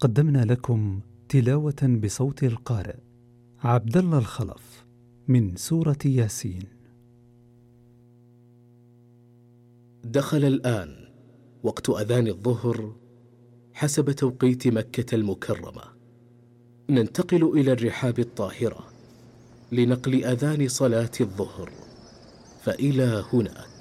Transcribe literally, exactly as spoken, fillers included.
قدمنا لكم تلاوة بصوت القارئ عبد الله الخلف من سورة ياسين. دخل الآن وقت أذان الظهر حسب توقيت مكة المكرمة. ننتقل إلى الرحاب الطاهرة لنقل أذان صلاة الظهر، فإلى هناك.